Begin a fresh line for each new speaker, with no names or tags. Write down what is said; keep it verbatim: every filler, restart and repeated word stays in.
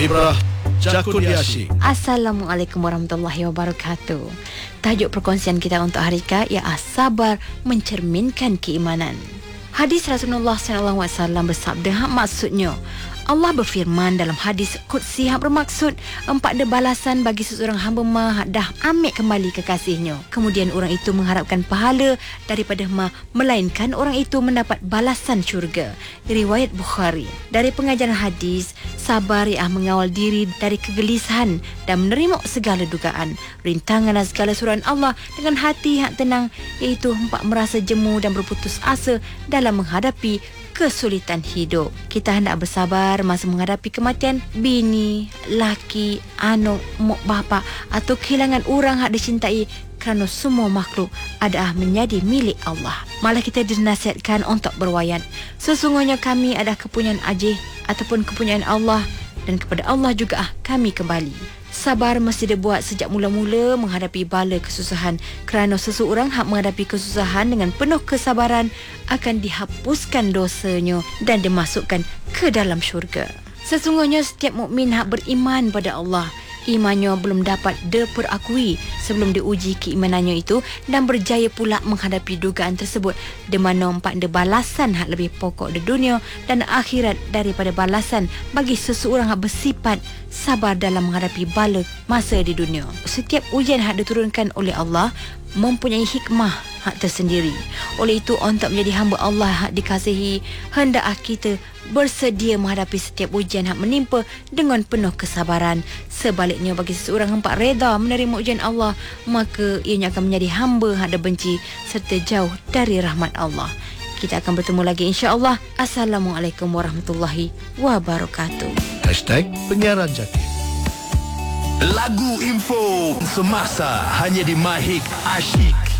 Ibrah Jakudiashi.
Assalamualaikum warahmatullahi wabarakatuh. Tajuk perkongsian kita untuk hari ini ialah sabar mencerminkan keimanan. Hadis Rasulullah sallallahu alaihi wasallam bersabda, hak maksudnya Allah berfirman dalam hadis Qudsi yang bermaksud empat ada balasan bagi seseorang hamba mah dah ambil kembali kekasihnya. Kemudian orang itu mengharapkan pahala daripada mah, melainkan orang itu mendapat balasan syurga. Riwayat Bukhari. Dari pengajaran hadis, sabar ialah mengawal diri dari kegelisahan dan menerima segala dugaan, rintangan dan segala suruhan Allah dengan hati yang tenang, iaitu empat merasa jemu dan berputus asa dalam menghadapi kesulitan hidup. Kita hendak bersabar masa menghadapi kematian bini, laki, anak, mak bapa atau kehilangan orang yang dicintai, kerana semua makhluk adalah menjadi milik Allah. Malah kita dinasihatkan untuk berwayat. Sesungguhnya kami adalah kepunyaan Ajih ataupun kepunyaan Allah, dan kepada Allah juga kami kembali. Sabar mesti dibuat sejak mula-mula menghadapi bala kesusahan, kerana seseorang hak menghadapi kesusahan dengan penuh kesabaran akan dihapuskan dosanya dan dimasukkan ke dalam syurga. Sesungguhnya setiap mukmin hak beriman pada Allah, imannya belum dapat diperakui sebelum diuji keimanannya itu dan berjaya pula menghadapi dugaan tersebut, di mana empat ada balasan hak lebih pokok di dunia dan akhirat daripada balasan bagi seseorang hak bersifat sabar dalam menghadapi bala masa di dunia. Setiap ujian hak diturunkan oleh Allah mempunyai hikmah hak tersendiri. Oleh itu, untuk menjadi hamba Allah hak dikasihi, hendaklah kita bersedia menghadapi setiap ujian hak menimpa dengan penuh kesabaran. Sebaliknya, bagi seseorang hampa reda menerima ujian Allah, maka ianya akan menjadi hamba hak dibenci serta jauh dari rahmat Allah. Kita akan bertemu lagi insya-Allah. Assalamualaikum warahmatullahi wabarakatuh.
Hashtag Penyiaran Jatim.
Lagu info semasa hanya di Mahik Asyik.